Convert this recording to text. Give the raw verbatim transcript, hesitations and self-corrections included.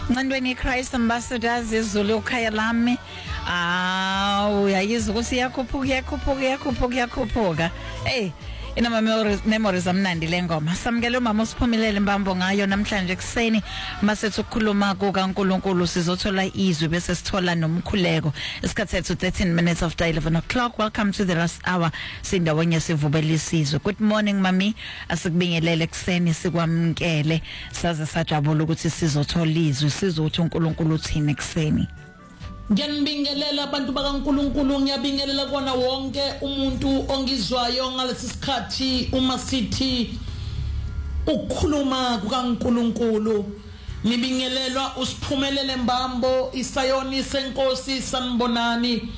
Ngandweni Christ Ambassadors izulu ukhaya lami. Awu yayizwa ukuthi yakhuphuka yakhuphuka yakhuphuka yakhuphuka. Hey, ina memories memories amnandi lengoma. Samukele umama usiphumelele mbambo ngayo namhlanje ekseni masethu ukukhuluma kukaNkulunkulu sizothola izwi bese sithola nomkhuleko. Isikhathi sethu thirteen minutes after eleven o'clock. Welcome to the last hour. Sindawonye sivubela isizwe. Good morning mami. Asikubingelele ekseni sikwamkele. Saze sajabula ukuthi sizothola izwi sizothi uNkulunkulu uthini ekseni. Ngiyanibingelela abantu bakaNkulunkulu, ngiyabingelela kona wonke umuntu ongizwayo ngalesi sikhathi uma sithi ukukhuluma kukaNkulunkulu. Nibingelelwa usiphumelele mbambo isayoni senkosi sanibonani.